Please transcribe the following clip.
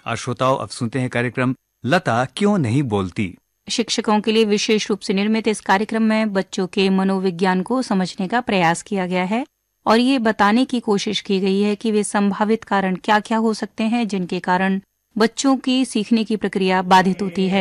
और श्रोताओं, अब सुनते हैं कार्यक्रम लता क्यों नहीं बोलती। शिक्षकों के लिए विशेष रूप से निर्मित इस कार्यक्रम में बच्चों के मनोविज्ञान को समझने का प्रयास किया गया है और ये बताने की कोशिश की गई है कि वे संभावित कारण क्या क्या हो सकते हैं जिनके कारण बच्चों की सीखने की प्रक्रिया बाधित होती है।